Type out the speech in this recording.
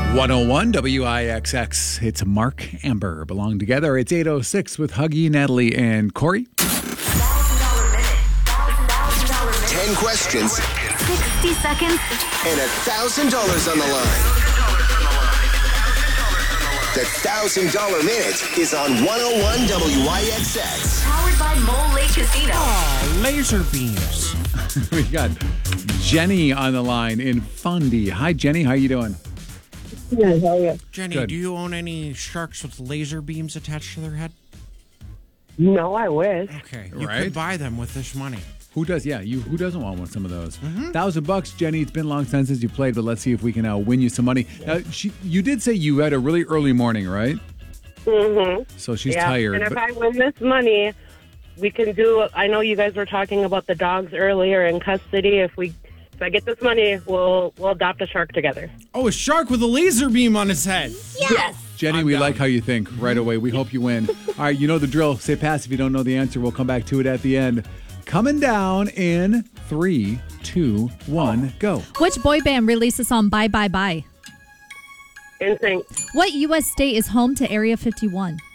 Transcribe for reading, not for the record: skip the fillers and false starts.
101 WIXX. It's Mark Amber. Belong together. It's 8:06 with Huggy, Natalie, and Corey. 10 questions, 60 seconds, and $1,000 on the line. The $1,000 Minute is on 101 WIXX. powered by Mole Lake Casino. Oh, laser beams. We got Jenny on the line in Fundy. Hi, Jenny. How you doing? Good, how are you? Jenny, Good. do you own any sharks with laser beams attached to their head? No, I wish. Okay, you Right. could buy them with this money. Who does? Yeah, who doesn't want some of those? $1,000, Jenny. It's been a long time since you played, but let's see if we can win you some money. You did say you had a really early morning, right? Mm-hmm. So she's Yeah. tired. And if but- I win this money, we can do. I know you guys were talking about the dogs earlier in custody. If I get this money, we'll adopt a shark together. Oh, a shark with a laser beam on his head. Yes. Jenny, I'm we down. like how you think right away. We hope you win. All right, you know the drill. Say pass if you don't know the answer. We'll come back to it at the end. Coming down in 3, 2, 1, go. Which boy band released the song Bye Bye Bye? Instinct. What U.S. state is home to Area 51?